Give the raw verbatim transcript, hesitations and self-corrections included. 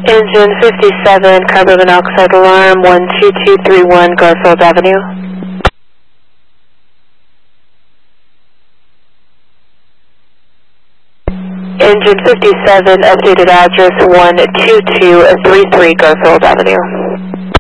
Engine fifty-seven, carbon monoxide alarm, one two two three one Garfield Avenue. Engine fifty-seven, updated address one two two three three Garfield Avenue.